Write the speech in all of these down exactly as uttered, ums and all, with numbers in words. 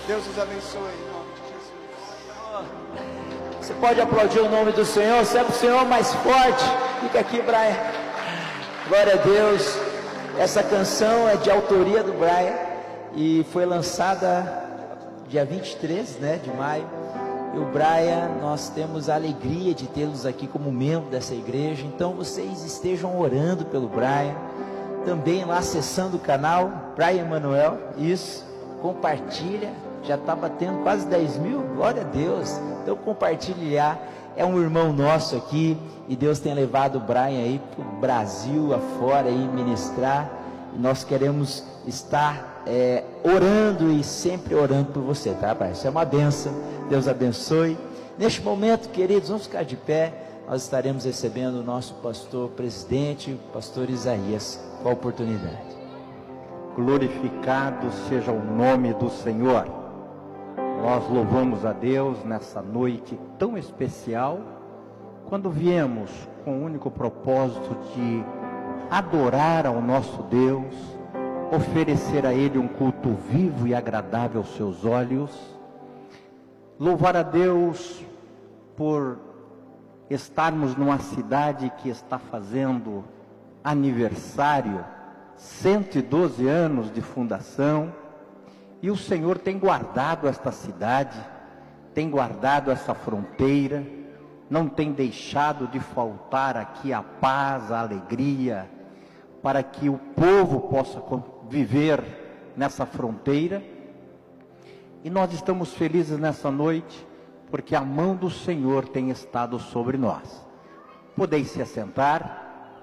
Deus os abençoe em nome de Jesus. Você pode aplaudir o nome do Senhor, serve o Senhor mais forte. Fica aqui, Brian. Glória a Deus. Essa canção é de autoria do Brian e foi lançada dia vinte e três, né, de maio. E o Brian, nós temos a alegria de tê-los aqui como membro dessa igreja. Então vocês estejam orando pelo Brian. Também lá acessando o canal Brian Manuel. Isso, compartilha. Já está batendo quase dez mil, glória a Deus. Então compartilhar, é um irmão nosso aqui, e Deus tem levado o Brian aí para o Brasil afora, aí ministrar, e nós queremos estar é, orando e sempre orando por você, tá, Brian? Isso é uma bênção, Deus abençoe. Neste momento, queridos, vamos ficar de pé, nós estaremos recebendo o nosso pastor presidente, o pastor Isaías, com a oportunidade. Glorificado seja o nome do Senhor. Nós louvamos a Deus nessa noite tão especial, quando viemos com o único propósito de adorar ao nosso Deus, oferecer a Ele um culto vivo e agradável aos seus olhos, louvar a Deus por estarmos numa cidade que está fazendo aniversário, cento e doze anos de fundação, e o Senhor tem guardado esta cidade, tem guardado essa fronteira, não tem deixado de faltar aqui a paz, a alegria, para que o povo possa viver nessa fronteira. E nós estamos felizes nessa noite, porque a mão do Senhor tem estado sobre nós. Podeis se assentar.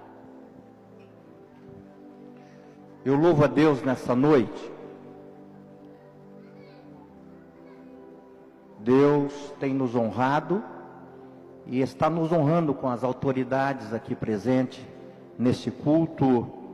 Eu louvo a Deus nessa noite. Deus tem nos honrado e está nos honrando com as autoridades aqui presentes nesse culto